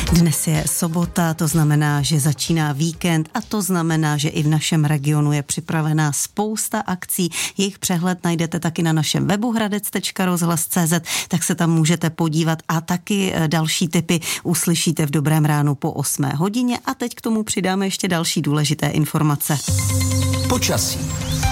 Dnes je sobota, to znamená, že začíná víkend a to znamená, že i v našem regionu je připravená spousta akcí. Jejich přehled najdete taky na našem webu hradec.rozhlas.cz, tak se tam můžete podívat a taky další tipy uslyšíte v Dobrém ránu po 8 hodině a teď k tomu přidáme ještě další důležité informace. Počasí.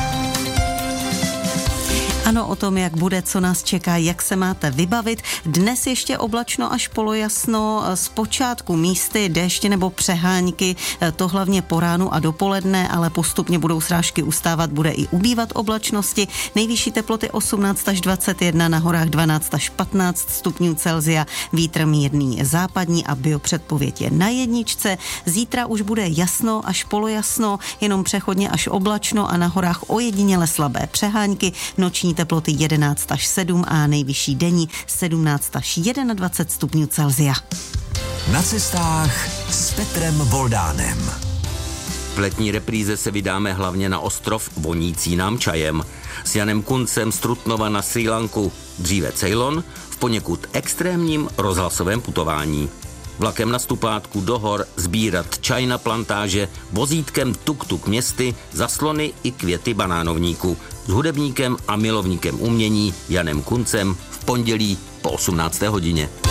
Ano, o tom, jak bude, co nás čeká, jak se máte vybavit. Dnes ještě oblačno až polojasno, zpočátku místy déšť nebo přehánky, to hlavně po ránu a dopoledne, ale postupně budou srážky ustávat, bude i ubývat oblačnosti. Nejvyšší teploty 18 až 21, na horách 12 až 15 stupňů Celsia, vítr mírný západní a biopředpověď je na 1. Zítra už bude jasno až polojasno, jenom přechodně až oblačno a na horách ojediněle slabé přehánky, noční teploty 11 až 7 a nejvyšší denní 17 až 21 stupňů Celsia. Na cestách s Petrem Voldánem. V letní repríze se vydáme hlavně na ostrov vonící nám čajem. S Janem Kuncem z Trutnova na Srí Lanku, dříve Ceylon, v poněkud extrémním rozhlasovém putování. Vlakem na stupátku do hor sbírat čaj na plantáže, vozítkem tuk-tuk městy, zaslony i květy banánovníku. S hudebníkem a milovníkem umění Janem Kuncem v pondělí po 18. hodině.